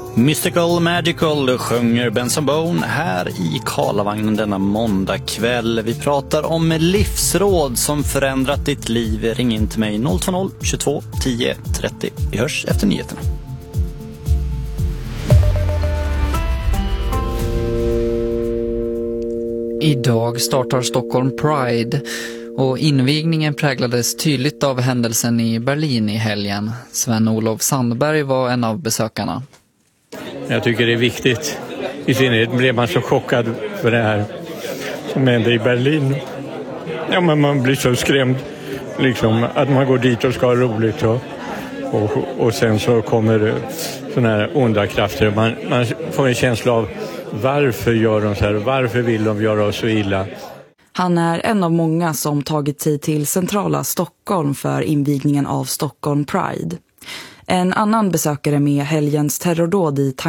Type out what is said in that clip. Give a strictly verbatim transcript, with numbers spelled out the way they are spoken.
Mystical Magical sjunger Benson Boone här i Karlavagnen denna måndag kväll. Vi pratar om livsråd som förändrat ditt liv. Ring in till mig noll två noll tjugotvå tio trettio. Vi hörs efter nyheterna. Idag startar Stockholm Pride och invigningen präglades tydligt av händelsen i Berlin i helgen. Sven-Olof Sandberg var en av besökarna. Jag tycker det är viktigt. I synnerhet blev man så chockad för det här som hände i Berlin. Ja, men man blir så skrämd liksom, att man går dit och ska ha roligt och, och, och sen så kommer såna här onda krafter. Man, man får en känsla av varför gör de så här, varför vill de göra oss så illa. Han är en av många som tagit sig till centrala Stockholm för invigningen av Stockholm Pride. En annan besökare med helgens terrordåd i